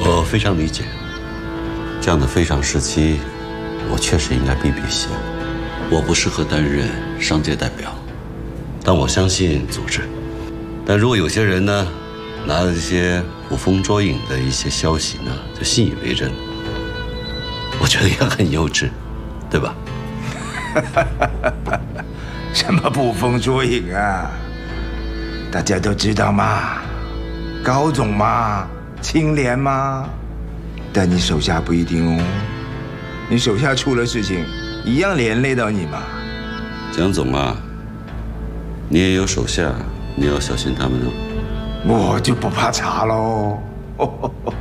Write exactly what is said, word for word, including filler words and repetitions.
我非常理解，这样的非常时期，我确实应该避避嫌。我不适合担任商界代表，但我相信组织。但如果有些人呢，拿了这些捕风捉影的一些消息呢，就信以为真，我觉得也很幼稚，对吧？ 什么捕风捉影啊？大家都知道嘛，高总嘛，清廉嘛，但你手下不一定哦，你手下出了事情，一样连累到你嘛。 蒋总啊，你也有手下，你要小心他们哦。 我就不怕查喽。